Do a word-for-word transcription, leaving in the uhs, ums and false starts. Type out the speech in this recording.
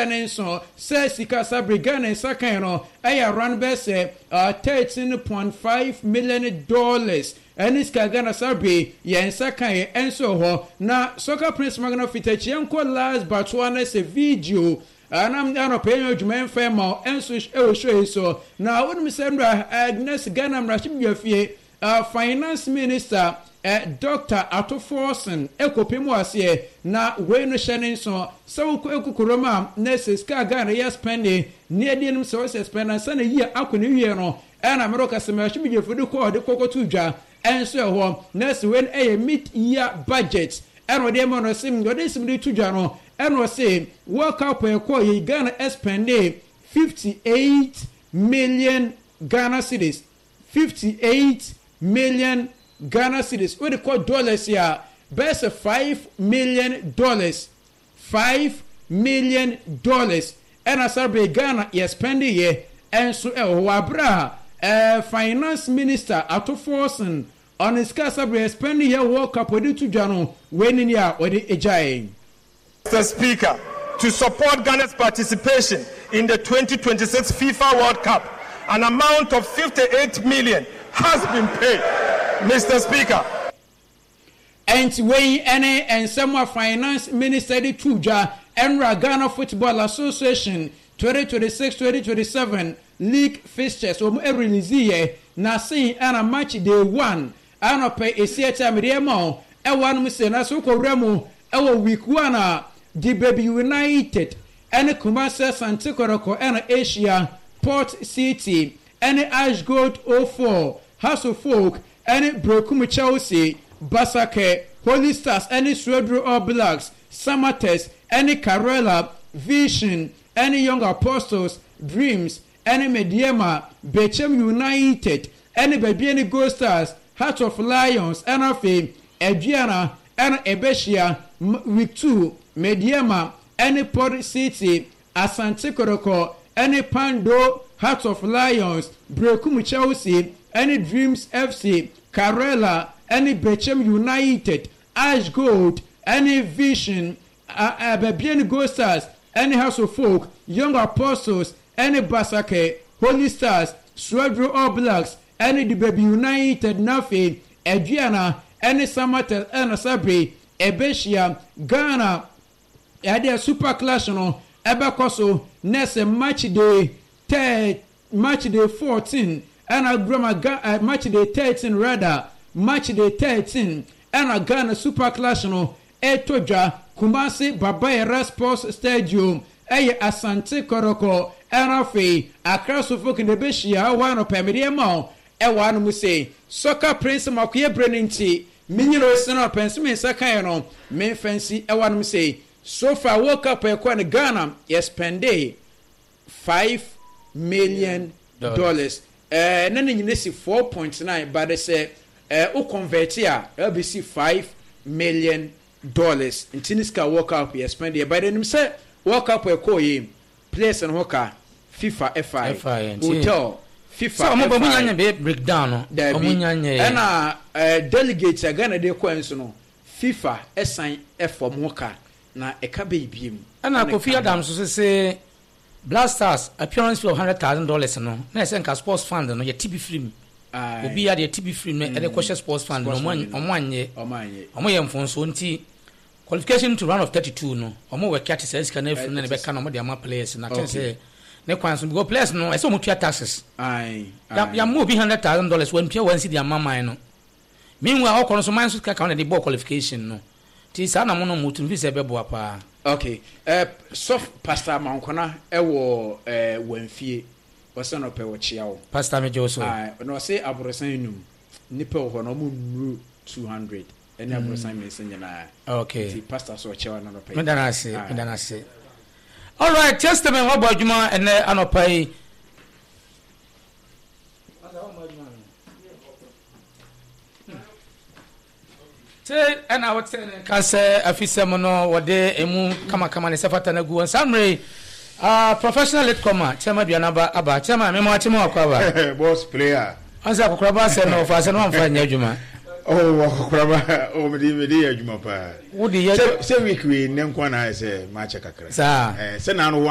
shane so say sika sabre Ghana sakan no aya run be say uh, thirteen point five million dollars and sika Ghana sabre yen sakan enso ho na Soccer Prince Magna Fitachi enko last but one say video anam ano penyo djumen fema enso e o show so na wonu misembra Agnes Ghana mrashim yafie uh, finance minister Uh, Doctor Atoforson ekopemu ase na we no hye so so ekukuroma nurses ka Ghana ya spend near the num so spend and sana year akone wie no na America sema hwe fudu ko de kokotu dwa enso ho nurse when a mid year budget and we dem no sim go de sim de tu dwa no and we say work up e ko ye Ghana spend fifty-eight million Ghana cedis fifty-eight million Ghana cedis. What they call dollars here? Best five million dollars. Five million dollars. And as I Ghana, you spend a year. And so, eh, wabra, eh, finance minister Atoforson on his casa spend a year walk up with it to Jano when in year or the Ejay. Mister Speaker, to support Ghana's participation in the twenty twenty-six FIFA World Cup, an amount of fifty-eight million has been paid. Mister Speaker. And way any and some finance minister the Tuja and Ghana Football Association twenty twenty-six twenty twenty-seven league fixtures um every release na see and a match day one and pay a theater mediamo e one mu say na so ko remu e wo week one the Baby United and Kumasi Asante Kotoko and Asia Port City and Ash Gold oh four House of Folk and Brokum Chelsea, Basake, Holy Stars, any Swedro All Blacks, Samates, any Karela, Vision, any Young Apostles, Dreams, any Mediema, Bechem United, any Babiani Gold Stars, Heart of Lions, N F A, Adriana, and Ebesia, Week two, Mediema, any Port City, Asante Kotoko, any Pando, Heart of Lions, Brokum Chelsea, any Dreams F C, Karela, any Bechem United, Ash Gold, any Vision, uh, Babiani Gold Stars, any House of Folk, Young Apostles, any Basake, Holy Stars, Swedro All Blacks, any the Baby United, Nafi, Adriana, any Samatel, and Sabre, Ebesia, Ghana, Adia Super Clash, no, Ebakoso, Nessa Match Day, third, Match Day fourteen. And a grammar uh, match day thirteen rather match day thirteen and a Ghana Super Clash no Etoja Kumasi Babayera Sports Stadium Eye Asante Kotoko Arafe Accra Suffolk in the Beshia one of Pemediamo e one mu say Soccer Prince Makuye Breninti Miniro Seno Pensime Sakayano men fancy e one mu say so far woke up e kwa Ghana yes spend five million dollars. Eh uh, nane nyine si four point nine but they say eh uh, o convert ya L B C five million dollars intiniska work up you spend there but them say work up e ko yi place and hoka FIFA F I hotel FIFA so mo bo nyanya be breakdown no mo nyanya na eh delegate Ghana de ko enso no FIFA esan e form hoka na e ka be biem ana Kofi Adams so say Blasters appearance fee of hundred thousand dollars no. Na say nka sports fund no ye T B free. Obi ya de T B free no e de question sports fund no mo omo anye. Omo anye. Omo ye mfonso nti qualification to round of thirty-two no. Omo work at sense can free na be ka no mo de ama players na can say ne kwanso because players no e say mo tua taxes. Ai. Ya ya mo be hundred thousand dollars when pia one see the amama no. Meanwhile okono so man so ka na the ball qualification no. Ti sa na mo no mo tun fi se be bo apa. Okay. Uh, soft Pastor Mankona ewo eh wemfie wose no pe wo chiawo. Pastor Mejoso. Ah, no say abrosan num. Nipa ho no mu two hundred. Ene abrosan me se nyina. Okay. Ti pastor so chiawo no pe. Me dana se, me dana se. All right, testament wa bojuma ene anopai. And I would say, can say, a fisherman or day, a moon, come on, come on, and go on some way. Ah, professional late comer, Chama Bianaba, Abba, Chama, Memotimo, cover. Boss player. As a crabas and of us and one for Nejuma. Oh, crabba, oh, dear, Jumapa. Would you say we create Nemquana as a match? Sir, send